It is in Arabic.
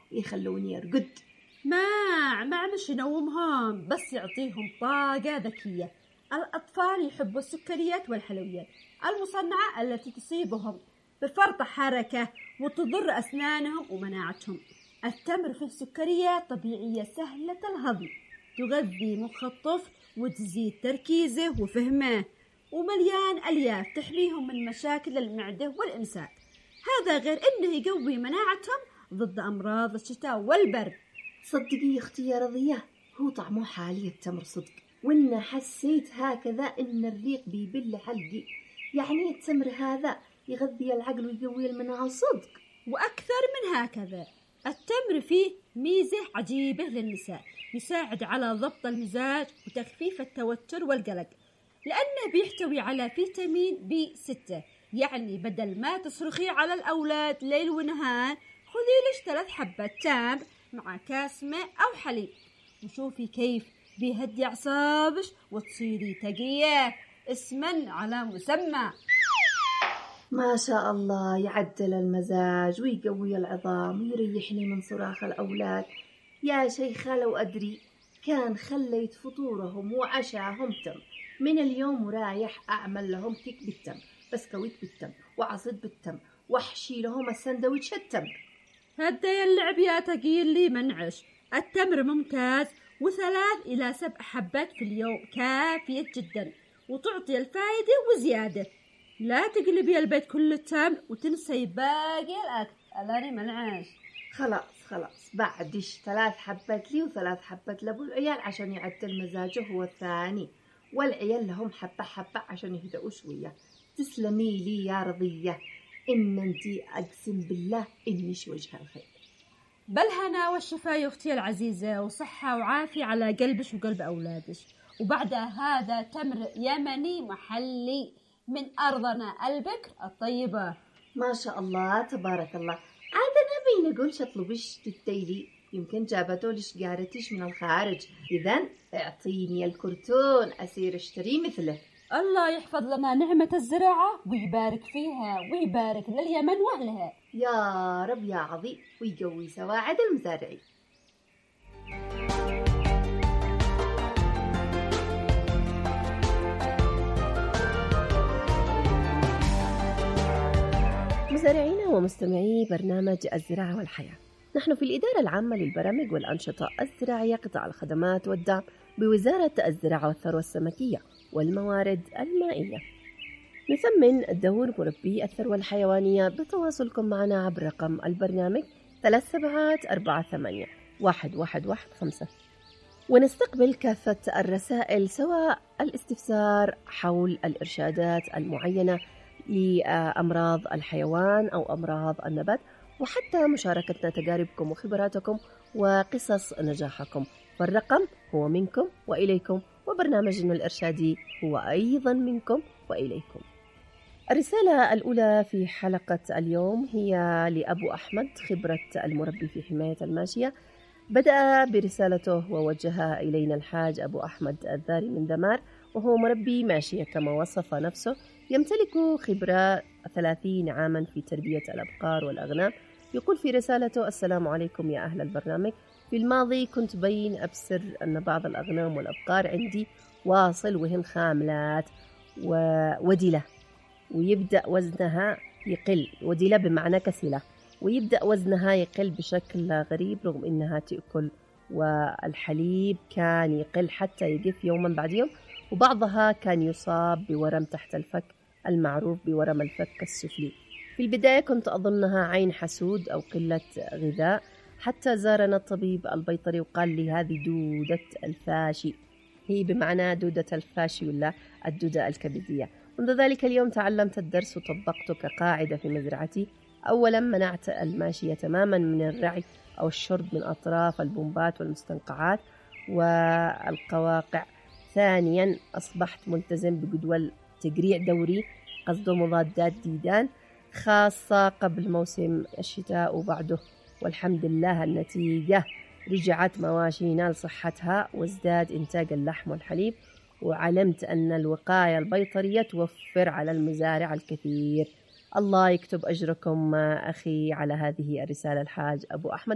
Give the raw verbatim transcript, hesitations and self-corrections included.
يخلوني يرقد. ما ما مش ينومهم، بس يعطيهم طاقة ذكية. الأطفال يحبوا السكريات والحلويات المصنعة التي تصيبهم بفرط حركة وتضر أسنانهم ومناعتهم. التمر فيه سكريات طبيعية سهلة الهضم تغذي مخ الطفل وتزيد تركيزه وفهمه، ومليان ألياف تحميهم من مشاكل المعدة والإمساك. هذا غير أنه يقوي مناعتهم ضد أمراض الشتاء والبرد. صدقي يا أختي يا رضية، هو طعمه حالي التمر صدق، وإن حسيت هكذا إن الريق بيبل حلقي. يعني التمر هذا يغذي العقل ويقوي المناعة صدق. وأكثر من هكذا، التمر فيه ميزة عجيبة للنساء، يساعد على ضبط المزاج وتخفيف التوتر والقلق، لأنه بيحتوي على فيتامين بي ستة. يعني بدل ما تصرخي على الأولاد ليل ونهار، خذي لك ثلاث حبات تمر مع كاس ماء أو حليب، وشوفي كيف بيهدي أعصابك وتصيري تقية. اسما على مسمى. ما شاء الله، يعدل المزاج ويقوي العظام ويريحني من صراخ الأولاد. يا شيخة لو أدري كان خليت فطورهم وعشاهم تمر. من اليوم ورايح أعمل لهم كيك بالتمر، بسكويت بالتمر، وعصيد بالتمر، وأحشي لهم السندويتش التمر. هدي اللعب يا تقي اللي منعش. التمر ممتاز، وثلاث إلى سبع حبات في اليوم كافية جدا، وتعطي الفائدة وزيادة. لا تقلبي البيت كله تمر وتنسي باقي الأكل. ألاني منعش. خلاص خلاص، بعدش ثلاث حبات لي وثلاث حبات لأبو العيال عشان يعدل مزاجه هو الثاني، والعيال لهم حبة حبة عشان يهدأوا شوية. تسلمي لي يا رضية، إن أنتي أقسم بالله إنش وجه الخير. بالهنا والشفاء يا أختي العزيزة، وصحة وعافية على قلبش وقلب أولادش. وبعد هذا تمر يمني محلي من أرضنا البكر الطيبة. ما شاء الله تبارك الله. عاد أنا بين أقول شطلبش تتيلي، يمكن جابتو لش قارتش من الخارج. إذن اعطيني الكرتون أسير اشتري مثله. الله يحفظ لنا نعمة الزراعة ويبارك فيها ويبارك لليمن وأهلها يا رب يا عظيم، ويقوي سواعد المزارعين. مزارعينا ومستمعي برنامج الزراعة والحياة، نحن في الإدارة العامة للبرامج والأنشطة الزراعية قطاع الخدمات والدعم بوزارة الزراعة والثروة السمكية والموارد المائية. نثمن دور مربي الثروة الحيوانية بتواصلكم معنا عبر رقم البرنامج ثلاث سبعات أربعة ثمانية واحد واحد واحد خمسة، ونستقبل كافة الرسائل سواء الاستفسار حول الإرشادات المعينة لأمراض الحيوان أو أمراض النبات، وحتى مشاركتنا تجاربكم وخبراتكم وقصص نجاحكم. فالرقم هو منكم وإليكم، وبرنامجنا الإرشادي هو أيضا منكم وإليكم. الرسالة الأولى في حلقة اليوم هي لأبو أحمد، خبرة المربي في حماية الماشية. بدأ برسالته ووجهها إلينا الحاج أبو أحمد الذاري من دمار، وهو مربي ماشية كما وصف نفسه، يمتلك خبرة ثلاثين عاما في تربية الأبقار والأغنام. يقول في رسالته: السلام عليكم يا أهل البرنامج، في الماضي كنت بين أبصر أن بعض الأغنام والأبقار عندي واصل وهن خاملات وودلة، ويبدأ وزنها يقل، ودلة بمعنى كسلة، ويبدأ وزنها يقل بشكل غريب رغم إنها تأكل، والحليب كان يقل حتى يقف يوما بعد يوم، وبعضها كان يصاب بورم تحت الفك المعروف بورم الفك السفلي. في البداية كنت أظنها عين حسود أو قلة غذاء، حتى زارنا الطبيب البيطري وقال لي هذه دودة الفاشي، هي بمعنى دودة الفاشي ولا الدودة الكبدية. منذ ذلك اليوم تعلمت الدرس وطبقته كقاعدة في مزرعتي. أولا منعت الماشية تماما من الرعي أو الشرب من أطراف البومبات والمستنقعات والقواقع. ثانيا أصبحت ملتزم بجدول تقريع دوري، قصده مضادات ديدان، خاصة قبل موسم الشتاء وبعده، والحمد لله النتيجة رجعت مواشينا لصحتها وازداد إنتاج اللحم والحليب، وعلمت أن الوقاية البيطرية توفر على المزارع الكثير. الله يكتب أجركم أخي على هذه الرسالة الحاج أبو أحمد.